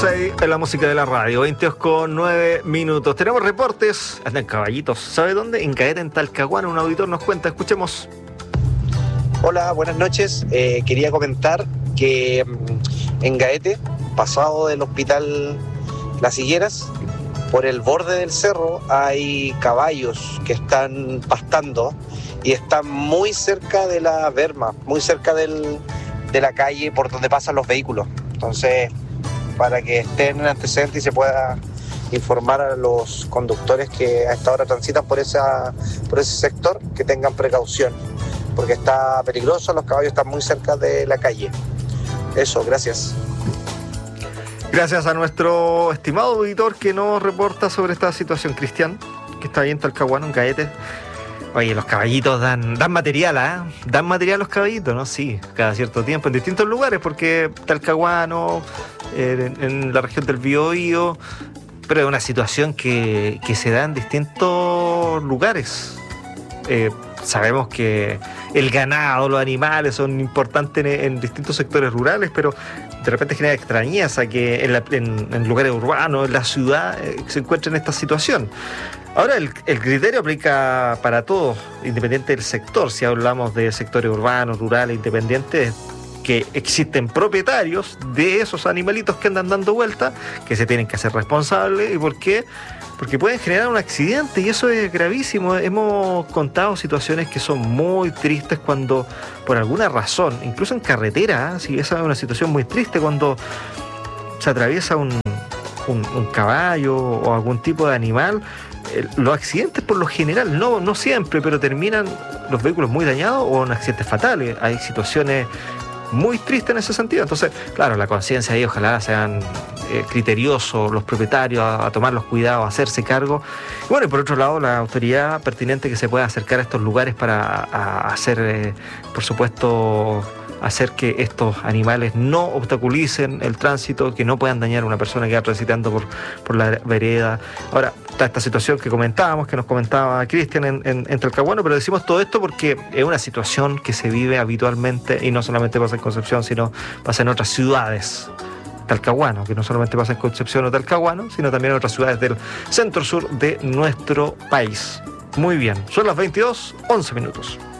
6 en la música de la radio, 22:09. Tenemos reportes, andan caballitos, ¿sabe dónde? En Gaete, en Talcahuano, un auditor nos cuenta, escuchemos. Hola, buenas noches. Quería comentar que en Gaete, pasado del hospital Las Higueras, por el borde del cerro hay caballos que están pastando y están muy cerca de la berma, muy cerca de la calle por donde pasan los vehículos. Entonces, para que estén en antecedentes y se pueda informar a los conductores que a esta hora transitan por ese sector, que tengan precaución, porque está peligroso, los caballos están muy cerca de la calle. Eso, gracias. Gracias a nuestro estimado auditor que nos reporta sobre esta situación, Cristian, que está ahí en Talcahuano, en Gaete. Oye, los caballitos dan material, ¿eh? Dan material los caballitos, ¿no? Sí, cada cierto tiempo, en distintos lugares, porque Talcahuano, en la región del Biobío, pero es una situación que se da en distintos lugares. Sabemos que el ganado, los animales son importantes en distintos sectores rurales, pero de repente genera extrañeza que en lugares urbanos, en la ciudad, se encuentre en esta situación. Ahora, el criterio aplica para todos, independiente del sector. Si hablamos de sectores urbanos, rurales, independientes, que existen propietarios de esos animalitos que andan dando vueltas, que se tienen que hacer responsables. ¿Y por qué? Porque pueden generar un accidente y eso es gravísimo. Hemos contado situaciones que son muy tristes cuando, por alguna razón, incluso en carretera, si esa es una situación muy triste, cuando se atraviesa un caballo o algún tipo de animal. Los accidentes por lo general, no siempre, pero terminan los vehículos muy dañados o en accidentes fatales. Hay situaciones muy tristes en ese sentido. Entonces, claro, la conciencia ahí, ojalá sean criteriosos los propietarios a tomar los cuidados, a hacerse cargo. Y bueno, y por otro lado, la autoridad pertinente que se pueda acercar a estos lugares para hacer, por supuesto, hacer que estos animales no obstaculicen el tránsito, que no puedan dañar a una persona que va transitando por la vereda. Ahora, está esta situación que comentábamos, que nos comentaba Cristian en Talcahuano, pero decimos todo esto porque es una situación que se vive habitualmente y no solamente pasa en Concepción, sino pasa en otras ciudades. Talcahuano, que no solamente pasa en Concepción o Talcahuano, sino también en otras ciudades del centro-sur de nuestro país. Muy bien, son las 22:11.